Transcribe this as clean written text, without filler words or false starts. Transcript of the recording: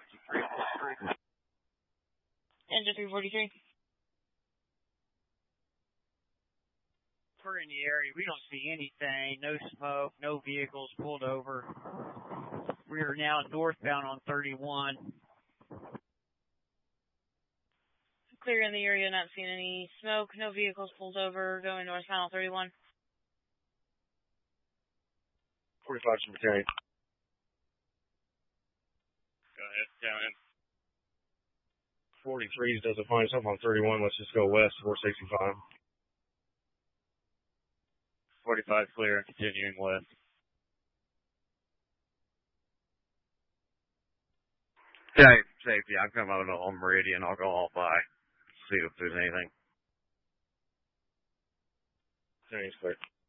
Engine 343. We're in the area. We don't see anything. No smoke. No vehicles pulled over. We are now northbound on 31. Clear in the area, not seeing any smoke. No vehicles pulled over. Going northbound on 31. 45 Cemetery. Go ahead, down in. 43s doesn't find something on 31. Let's just go west, 465. 45 clear and continuing west. Okay, safety. I'll come out on Meridian. I'll go all by. See if there's anything. Everything's clear.